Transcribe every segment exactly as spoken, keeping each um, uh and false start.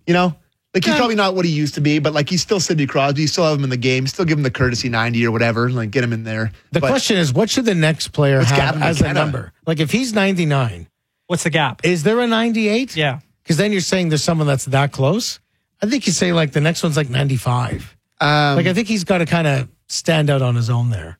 You know? Like, he's Yeah. probably not what he used to be, but, like, he's still Sidney Crosby. You still have him in the game. Still give him the courtesy ninety or whatever. Like, get him in there. The But question is, what should the next player It's have Gavin as a McKenna. number? Like, if he's ninety-nine, What's the gap? is there a ninety-eight? Yeah. Because then you're saying there's someone that's that close. I think you say, like, the next one's like ninety-five. Um, Like, I think he's got to kind of stand out on his own there.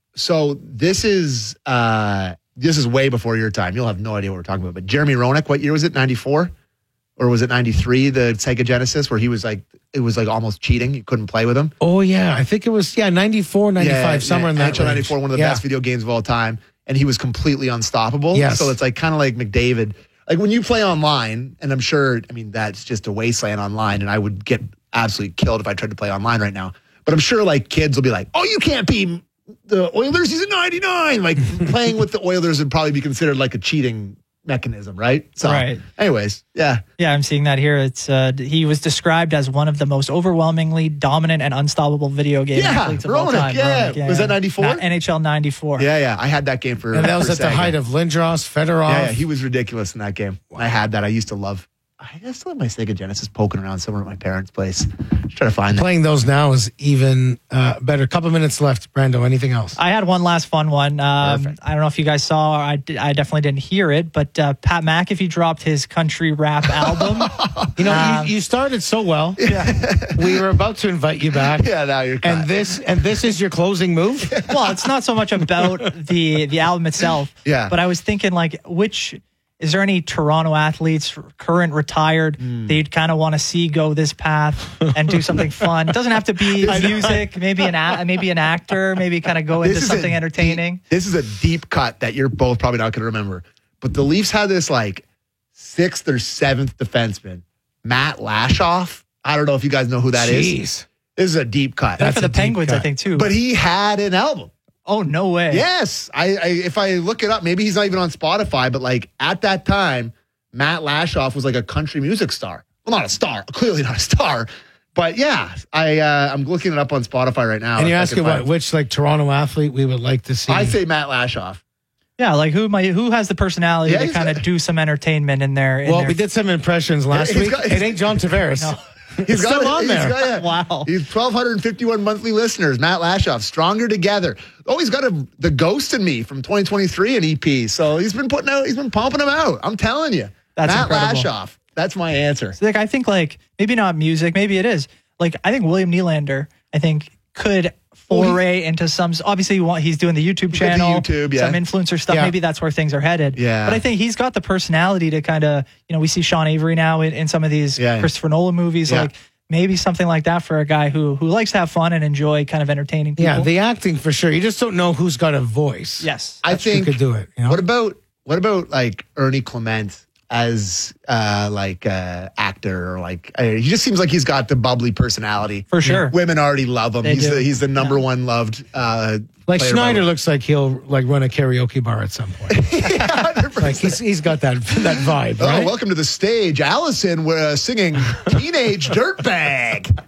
So this is uh, this is way before your time. You'll have no idea what we're talking about. But Jeremy Roenick, what year was it? ninety-four? Or was it ninety-three, the Sega Genesis, where he was like, it was like almost cheating. You couldn't play with him. Oh, yeah. I think it was, yeah, ninety-four, ninety-five, somewhere in that N H L range. ninety-four, one of the Yeah. best video games of all time. And he was completely unstoppable. Yes. So it's like kind of like McDavid. Like when you play online, and I'm sure, I mean, that's just a wasteland online, and I would get absolutely killed if I tried to play online right now. But I'm sure like kids will be like, oh, you can't be the Oilers. He's a ninety-nine. Like playing with the Oilers would probably be considered like a cheating mechanism, right? So, Right. anyways, yeah. Yeah, I'm seeing that here. It's uh, he was described as one of the most overwhelmingly dominant and unstoppable video game Yeah, athletes of all Roenick, time. yeah. Roenick, Was that ninety-four? Na- N H L ninety-four. Yeah, yeah. I had that game for And that was for at the Sega. height of Lindros, Fedorov. Yeah, yeah, he was ridiculous in that game. I had that. I used to love. I still have my Sega Genesis poking around somewhere at my parents' place. Just trying to find that. Playing those now is even uh, better. Couple minutes left, Brando. Anything else? I had one last fun one. Um, Perfect. I don't know if you guys saw, or I, did, I definitely didn't hear it, but uh, Pat McAfee dropped his country rap album. You know, Um, you, you started so well. Yeah. We were about to invite you back. Yeah, now you're And cut. this and this is your closing move? Well, it's not so much about the the album itself. Yeah. But I was thinking, like, which is there any Toronto athletes, current, retired, Hmm. that you'd kind of want to see go this path and do something fun? It doesn't have to be music. Maybe an a- maybe an actor. Maybe kind of go into This is something a entertaining. deep- this is a deep cut that you're both probably not going to remember. But the Leafs had this like sixth or seventh defenseman, Matt Lashoff. I don't know if you guys know who that is. Jeez. This is a deep cut. That's For the a deep Penguins, I cut. think too. But he had an album. oh no way! Yes. I, I if I look it up, maybe he's not even on Spotify, but like at that time, Matt Lashoff was like a country music star. Well, not a star, clearly not a star. But yeah, I uh, I'm looking it up on Spotify right now. And if you're I asking can what find- which like Toronto athlete we would like to see. I say Matt Lashoff. Yeah, like who might who has the personality Yeah, to he's kind of got- do some entertainment in there? in well, their- we did some impressions last he's week. got- it ain't John Tavares. No. It's still it. on He's there. got it. Wow. He's twelve fifty-one monthly listeners. Matt Lashoff, Stronger Together. Oh, he's got a, The Ghost in Me from twenty twenty-three, an E P. So he's been putting out, he's been pumping them out. I'm telling you. That's Matt incredible. Lashoff. That's my answer. So, like, I think like maybe not music, maybe it is. Like I think William Nylander, I think could foray into some. Obviously, he want- he's doing the YouTube got the channel, YouTube, yeah. some influencer stuff. Yeah. Maybe that's where things are headed. Yeah. But I think he's got the personality to kind of, you know, we see Sean Avery now in, in some of these Yeah. Christopher Nolan movies. Yeah. Like maybe something like that for a guy who who likes to have fun and enjoy kind of entertaining people. Yeah, the acting for sure. You just don't know who's got a voice. yes. I Who think. could do it. You know? What about what about like Ernie Clement as uh like uh actor or like uh, he just seems like he's got the bubbly personality. For sure. Women already love him. They he's do. the he's the number Yeah. one loved uh Like player Schneider by- looks like he'll like run a karaoke bar at some point. Yeah, one hundred percent. Like he's he's got that that vibe, Oh, right? welcome to the stage. Allison, we're uh, singing Teenage Dirtbag.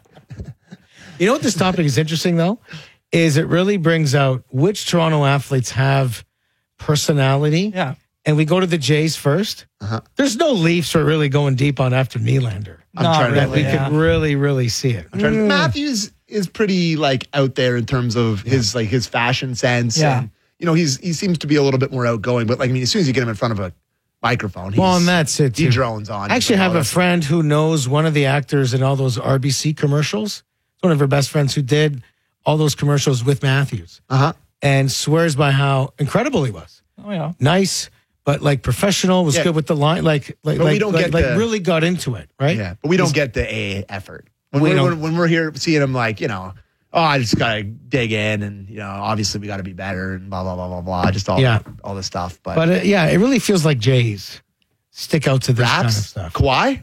You know what this topic is interesting though? Is it really brings out which Toronto athletes have personality. Yeah. And we go to the Jays first. Uh-huh. There's no Leafs we're really going deep on after Nylander. I'm Not trying to- That we really, yeah. could really, really see it. I'm trying to- Mm. Matthews is pretty like out there in terms of his like his fashion sense. Yeah. And, you know, he's he seems to be a little bit more outgoing, but like I mean, as soon as you get him in front of a microphone, he's, Well, and that's it, he too. drones on. I actually have a friend who knows one of the actors in all those R B C commercials. It's one of her best friends who did all those commercials with Matthews Uh huh. and swears by how incredible he was. Oh yeah. Nice, but like professional, was Yeah. good with the line. Like, like, But we like, don't like, get like the- really got into it, right? Yeah, but we don't get the A effort when We we're, don't- when, when we're here seeing him like you know. Oh, I just gotta dig in, and you know, obviously we gotta be better, and blah blah blah blah blah. Just all Yeah. all this stuff, but, But uh, yeah, it really feels like Jays stick out to this kind of Raps, stuff. Kawhi.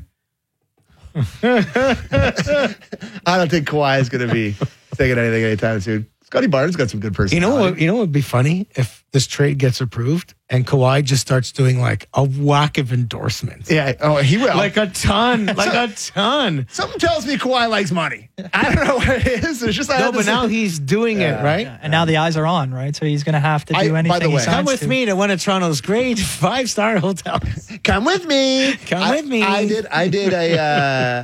I don't think Kawhi is gonna be taking anything anytime soon. Scotty Barnes got some good You personality. know what? You know what would be funny if this trade gets approved and Kawhi just starts doing like a whack of endorsements, Yeah. Oh, he will. like a ton, like a ton. Something tells me Kawhi likes money. I don't know what it is. It's just I No, had but this- now he's doing it, right? And now the eyes are on, right? So he's going to have to do I- by anything. the he way- signs Come with to. me to one of Toronto's great five star hotels. Come with me. Come I- with me. I did. I did a. Uh,